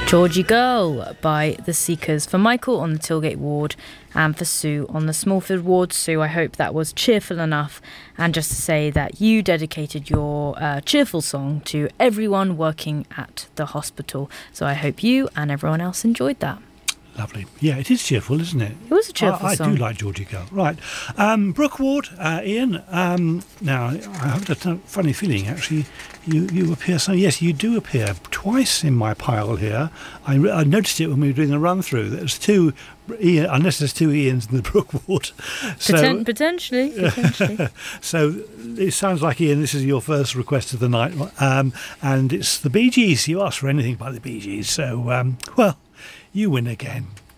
Georgie Girl by The Seekers, for Michael on the Tilgate ward and for Sue on the Smallfield ward. Sue, I hope that was cheerful enough, and just to say that you dedicated your cheerful song to everyone working at the hospital, so I hope you and everyone else enjoyed that. Lovely. Yeah, it is cheerful, isn't it? It was a cheerful song. I do like Georgie Girl. Right. Brooke Ward, Ian, now, I have a funny feeling, actually, you appear... So, yes, you do appear twice in my pile here. I noticed it when we were doing the run-through. There's two... unless there's two Ians in the Brooke Ward. So, potentially. So, it sounds like, Ian, this is your first request of the night. And it's the Bee Gees. You asked for anything by the Bee Gees. So, well... You win again.